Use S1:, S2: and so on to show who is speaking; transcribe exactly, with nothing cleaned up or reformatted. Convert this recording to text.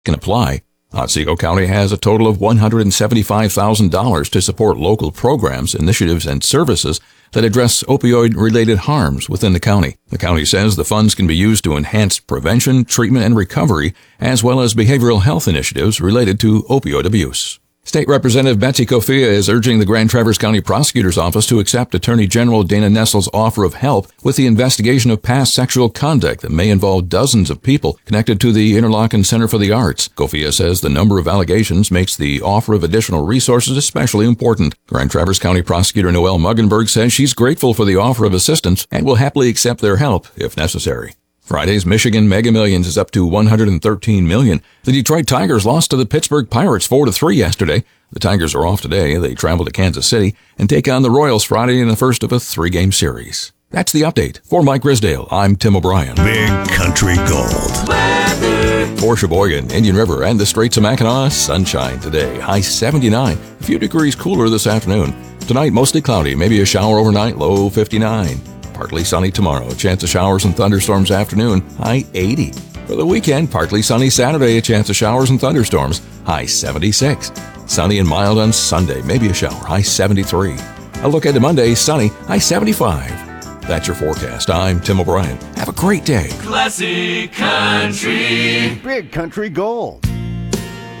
S1: can apply. Otsego County has a total of one hundred seventy-five thousand dollars to support local programs, initiatives, and services that address opioid-related harms within the county. The county says the funds can be used to enhance prevention, treatment, and recovery, as well as behavioral health initiatives related to opioid abuse. State Representative Betsy Cofia is urging the Grand Traverse County Prosecutor's Office to accept Attorney General Dana Nessle's offer of help with the investigation of past sexual conduct that may involve dozens of people connected to the Interlochen Center for the Arts. Cofia says the number of allegations makes the offer of additional resources especially important. Grand Traverse County Prosecutor Noelle Muggenberg says she's grateful for the offer of assistance and will happily accept their help if necessary. Friday's Michigan Mega Millions is up to one hundred thirteen million dollars. The Detroit Tigers lost to the Pittsburgh Pirates four to three yesterday. The Tigers are off today. They travel to Kansas City and take on the Royals Friday in the first of a three-game series. That's the update. For Mike Grisdale, I'm Tim O'Brien.
S2: Big Country Gold.
S1: For Sheboygan, Indian River, and the Straits of Mackinac, sunshine today. High seventy-nine. A few degrees cooler this afternoon. Tonight, mostly cloudy. Maybe a shower overnight. Low fifty-nine. Partly sunny tomorrow. A chance of showers and thunderstorms afternoon. High eighty. For the weekend, partly sunny Saturday. A chance of showers and thunderstorms. High seventy-six. Sunny and mild on Sunday. Maybe a shower. High seventy-three. A look at Monday. Sunny. High seventy-five. That's your forecast. I'm Tim O'Brien. Have a great day.
S3: Classic Country.
S4: Big Country Gold.